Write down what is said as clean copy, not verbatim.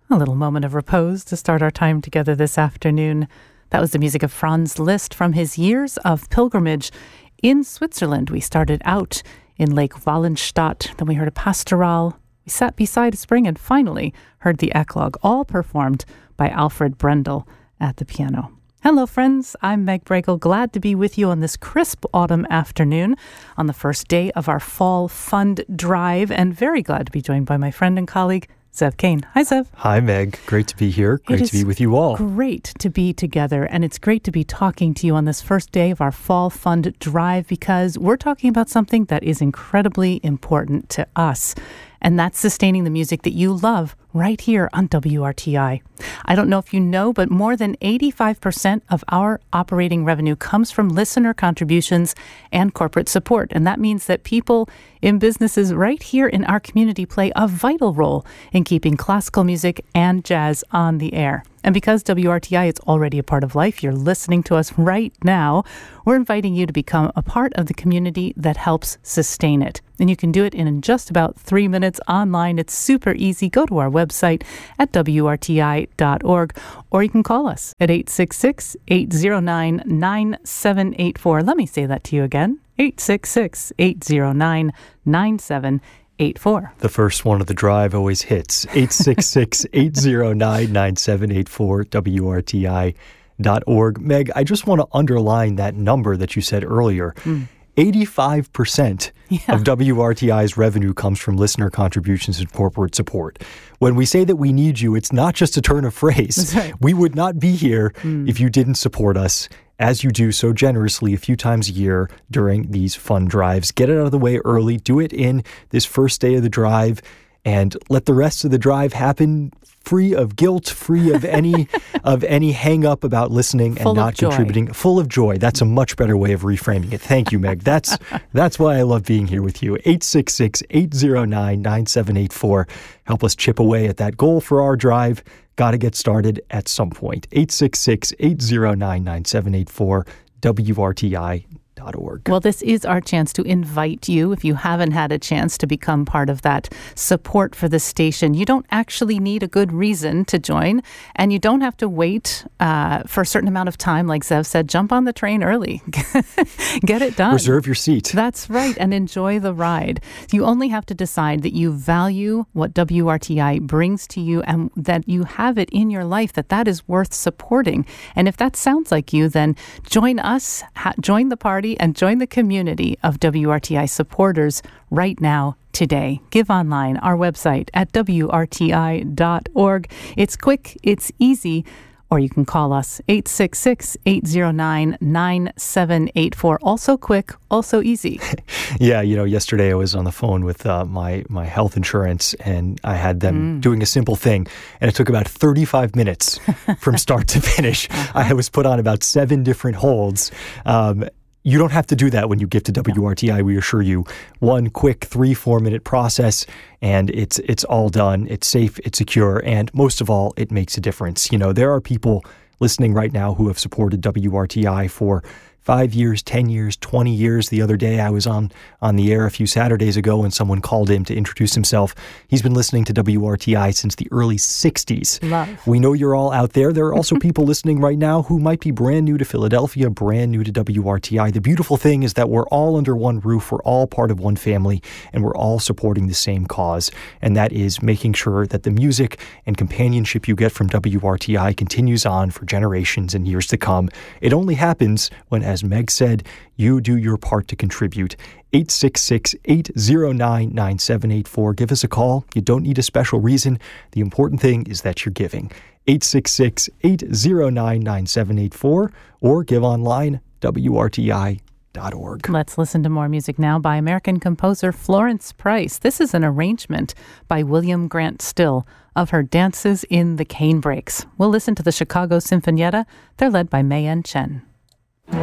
A little moment of repose to start our time together this afternoon. That was the music of Franz Liszt from his years of pilgrimage in Switzerland. We started out in Lake Wallenstadt, then we heard a pastoral, we sat beside a spring, and finally heard the Eclogue, all performed by Alfred Brendel at the piano. Hello, friends. I'm Meg Bregel, glad to be with you on this crisp autumn afternoon on the first day of our Fall Fund Drive, and very glad to be joined by my friend and colleague, Zev Kane. Hi, Zev. Hi, Meg. Great to be here. Great to be with you all. Great to be together, and it's great to be talking to you on this first day of our Fall Fund Drive because we're talking about something that is incredibly important to us, and that's sustaining the music that you love right here on WRTI. I don't know if you know, but more than 85% of our operating revenue comes from listener contributions and corporate support. And that means that people in businesses right here in our community play a vital role in keeping classical music and jazz on the air. And because WRTI is already a part of life, you're listening to us right now, we're inviting you to become a part of the community that helps sustain it. And you can do it in just about 3 minutes online. It's super easy. Go to our website at WRTI.org, or you can call us at 866-809-9784. Let me say that to you again, 866-809-9784. The first one of the drive always hits. 866-809-9784, WRTI.org. Meg, I just want to underline that number that you said earlier. 85% of WRTI's revenue comes from listener contributions and corporate support. When we say that we need you, it's not just a turn of phrase. That's right. We would not be here if you didn't support us, as you do so generously a few times a year during these fun drives. Get it out of the way early. Do it in this first day of the drive, and let the rest of the drive happen free of guilt, free of any hang up about listening and not contributing. Full of joy. That's a much better way of reframing it. Thank you, Meg. That's why I love being here with you. 866-809-9784. Help us chip away at that goal for our drive. Got to get started at some point. 866-809-9784, WRTI.org. Well, this is our chance to invite you, if you haven't had a chance to become part of that support for the station. You don't actually need a good reason to join, and you don't have to wait for a certain amount of time. Like Zev said, jump on the train early. Get it done. Reserve your seat. That's right, and enjoy the ride. You only have to decide that you value what WRTI brings to you and that you have it in your life, that is worth supporting. And if that sounds like you, then join us, join the party, and join the community of WRTI supporters right now, today. Give online, our website at WRTI.org. It's quick, it's easy, or you can call us 866-809-9784. Also quick, also easy. Yeah, yesterday I was on the phone with my health insurance, and I had them doing a simple thing, and it took about 35 minutes from start to finish. I was put on about 7 different holds. You don't have to do that when you give to WRTI, we assure you. One quick 3-4 minute process, and it's all done. It's safe, it's secure, and most of all, it makes a difference. There are people listening right now who have supported WRTI for 5 years, 10 years, 20 years. The other day I was on the air a few Saturdays ago and someone called him to introduce himself. He's been listening to WRTI since the early 60s. Love. We know you're all out there. There are also people listening right now who might be brand new to Philadelphia, brand new to WRTI. The beautiful thing is that we're all under one roof. We're all part of one family, and we're all supporting the same cause. And that is making sure that the music and companionship you get from WRTI continues on for generations and years to come. It only happens when, as Meg said, you do your part to contribute. 866-809-9784. Give us a call. You don't need a special reason. The important thing is that you're giving. 866-809-9784, or give online, WRTI.org. Let's listen to more music now by American composer Florence Price. This is an arrangement by William Grant Still of her Dances in the Canebrakes. We'll listen to the Chicago Sinfonietta. They're led by Mei-En Chen.